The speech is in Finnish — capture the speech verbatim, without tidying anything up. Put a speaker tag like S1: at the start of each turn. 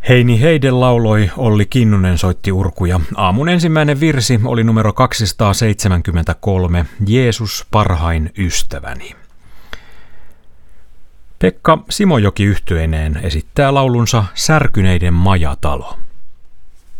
S1: Heini Heide lauloi, Olli Kinnunen soitti urkuja. Aamun ensimmäinen virsi oli numero kaksisataaseitsemänkymmentäkolme, Jeesus parhain ystäväni. Pekka Simojoki yhtyeineen esittää laulunsa Särkyneiden majatalo.